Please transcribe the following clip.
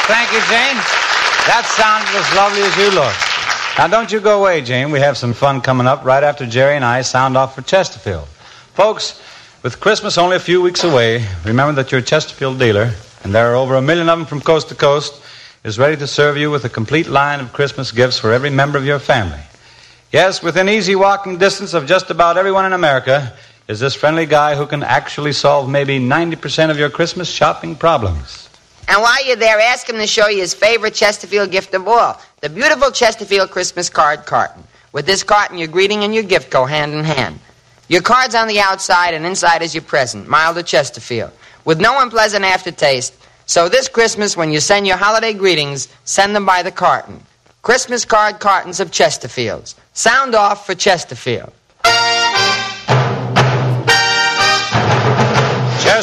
Thank you, Jane. That sounded as lovely as you look. Now, don't you go away, Jane. We have some fun coming up right after Jerry and I sound off for Chesterfield. Folks, with Christmas only a few weeks away, remember that your Chesterfield dealer, and there are over 1 million of them from coast to coast, is ready to serve you with a complete line of Christmas gifts for every member of your family. Yes, within easy walking distance of just about everyone in America is this friendly guy who can actually solve maybe 90% of your Christmas shopping problems. And while you're there, ask him to show you his favorite Chesterfield gift of all, the beautiful Chesterfield Christmas card carton. With this carton, your greeting and your gift go hand in hand. Your card's on the outside, and inside is your present, mild to Chesterfield, with no unpleasant aftertaste. So this Christmas, when you send your holiday greetings, send them by the carton. Christmas card cartons of Chesterfields. Sound off for Chesterfield.